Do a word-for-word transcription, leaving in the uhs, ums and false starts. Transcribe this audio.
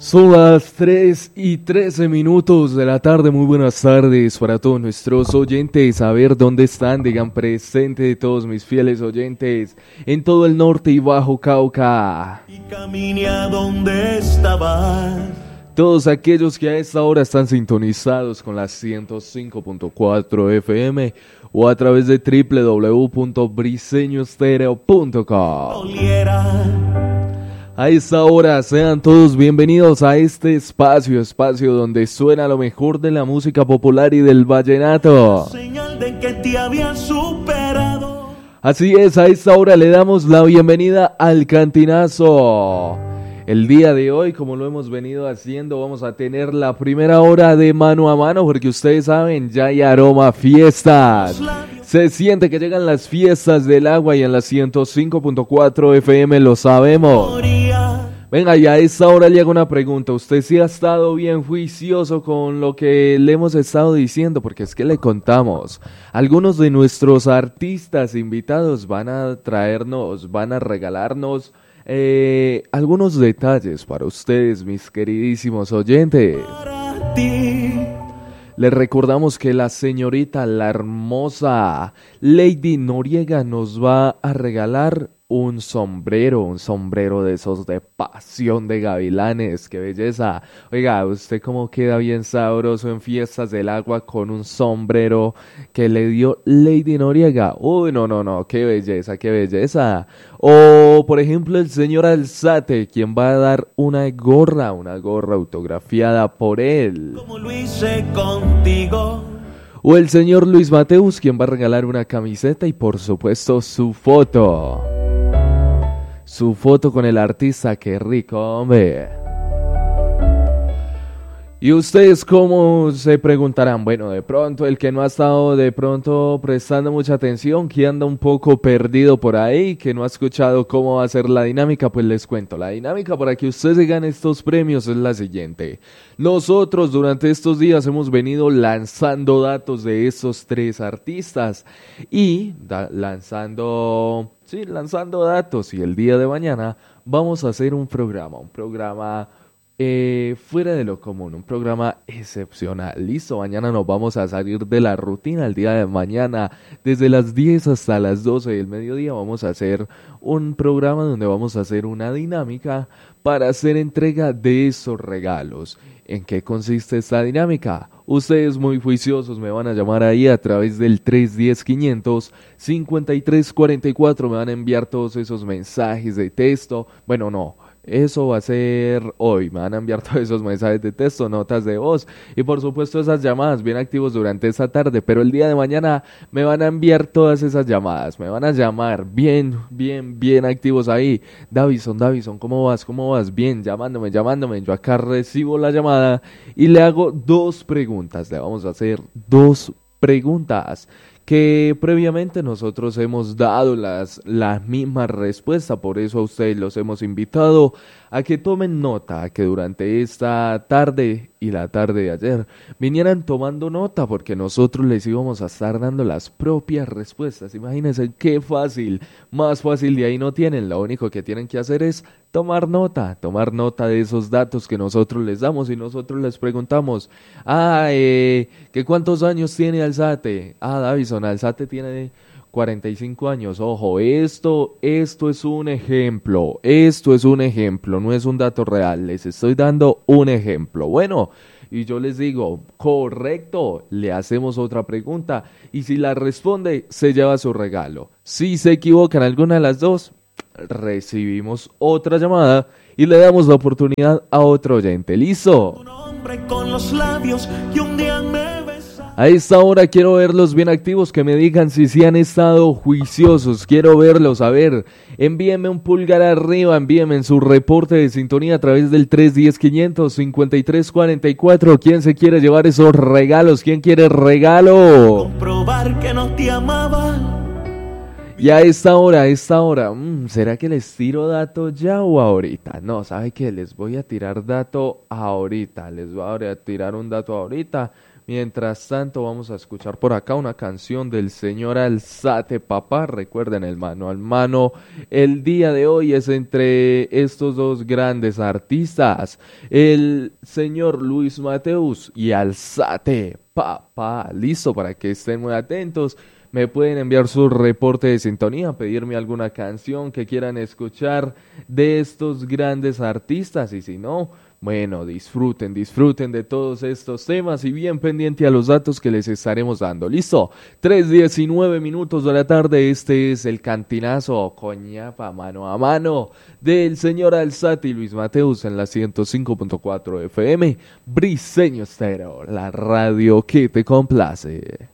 Son las tres y trece minutos de la tarde. Muy buenas tardes para todos nuestros oyentes. A ver dónde están, digan presente de todos mis fieles oyentes en todo el norte y bajo Cauca. Y caminé a donde estabas. Todos aquellos que a esta hora están sintonizados con la ciento cinco punto cuatro F M o a través de doble u doble u doble u punto briseño estéreo punto com. A esta hora sean todos bienvenidos a este espacio, espacio donde suena lo mejor de la música popular y del vallenato. Señal de que te había superado. Así es, a esta hora le damos la bienvenida al Cantinazo. El día de hoy, como lo hemos venido haciendo, vamos a tener la primera hora de mano a mano, porque ustedes saben, ya hay aroma a fiestas. Se siente que llegan las fiestas del agua y en la ciento cinco punto cuatro F M lo sabemos. Venga, y a esta hora le hago una pregunta. ¿Usted sí ha estado bien juicioso con lo que le hemos estado diciendo? Porque es que le contamos. Algunos de nuestros artistas invitados van a traernos, van a regalarnos eh, algunos detalles para ustedes, mis queridísimos oyentes. Para ti. Les recordamos que la señorita, la hermosa Lady Noriega nos va a regalar un sombrero, un sombrero de esos de pasión de gavilanes, qué belleza. Oiga, usted cómo queda bien sabroso en fiestas del agua con un sombrero que le dio Lady Noriega. Uy, no, no, no, qué belleza, qué belleza. O, por ejemplo, el señor Alzate, quien va a dar una gorra, una gorra autografiada por él. Como lo hice contigo. O el señor Luis Mateus, quien va a regalar una camiseta y, por supuesto, su foto. Su foto con el artista, qué rico, hombre. Y ustedes cómo se preguntarán, bueno, de pronto el que no ha estado de pronto prestando mucha atención, que anda un poco perdido por ahí, que no ha escuchado cómo va a ser la dinámica, pues les cuento. La dinámica para que ustedes se ganen estos premios es la siguiente. Nosotros durante estos días hemos venido lanzando datos de estos tres artistas y da- lanzando... Sí, lanzando datos, y el día de mañana vamos a hacer un programa, un programa eh, fuera de lo común, un programa excepcional. Listo, mañana nos vamos a salir de la rutina. El día de mañana, desde las diez hasta las doce del mediodía, vamos a hacer un programa donde vamos a hacer una dinámica para hacer entrega de esos regalos. ¿En qué consiste esta dinámica? Ustedes muy juiciosos me van a llamar ahí a través del tres uno cero, quinientos, cincuenta y tres cuarenta y cuatro, me van a enviar todos esos mensajes de texto. Bueno, no, eso va a ser hoy, me van a enviar todos esos mensajes de texto, notas de voz y por supuesto esas llamadas bien activos durante esta tarde, pero el día de mañana me van a enviar todas esas llamadas, me van a llamar bien, bien, bien activos ahí. Davison, Davison, ¿cómo vas? ¿Cómo vas? Bien, llamándome, llamándome, yo acá recibo la llamada y le hago dos preguntas, le vamos a hacer dos preguntas que previamente nosotros hemos dado las, las mismas respuestas, por eso a ustedes los hemos invitado a que tomen nota, a que durante esta tarde y la tarde de ayer vinieran tomando nota, porque nosotros les íbamos a estar dando las propias respuestas. Imagínense qué fácil, más fácil de ahí no tienen, lo único que tienen que hacer es tomar nota, tomar nota de esos datos que nosotros les damos y nosotros les preguntamos, ah, eh, ¿que cuántos años tiene Alzate? Ah, Davison, Alzate tiene cuarenta y cinco años. Ojo, esto, esto es un ejemplo, esto es un ejemplo, no es un dato real, les estoy dando un ejemplo. Bueno, y yo les digo, correcto, le hacemos otra pregunta y si la responde, se lleva su regalo. Si se equivocan alguna de las dos, recibimos otra llamada y le damos la oportunidad a otro oyente. ¿Listo? Tu nombre con los labios y un día me besas. A esta hora quiero verlos bien activos, que me digan si sí han estado juiciosos, quiero verlos, a ver, envíenme un pulgar arriba, envíenme en su reporte de sintonía a través del tres uno cero, quinientos, cincuenta y tres cuarenta y cuatro, ¿quién se quiere llevar esos regalos? ¿Quién quiere regalo? Comprobar que no te amaba. Y a esta hora, a esta hora, mmm, ¿será que les tiro dato ya o ahorita? No, ¿sabe qué? Les voy a tirar dato ahorita, les voy a tirar un dato ahorita. Mientras tanto, vamos a escuchar por acá una canción del señor Alzate Papá. Recuerden, el mano al mano. El día de hoy es entre estos dos grandes artistas, el señor Luis Mateus y Alzate Papá. Listo, para que estén muy atentos. Me pueden enviar su reporte de sintonía, pedirme alguna canción que quieran escuchar de estos grandes artistas, y si no, bueno, disfruten, disfruten de todos estos temas y bien pendiente a los datos que les estaremos dando. ¿Listo? tres diecinueve minutos de la tarde, este es el cantinazo coñapa mano a mano del señor Alzate y Luis Mateus en la ciento cinco punto cuatro F M, Briseño Estéreo, la radio que te complace.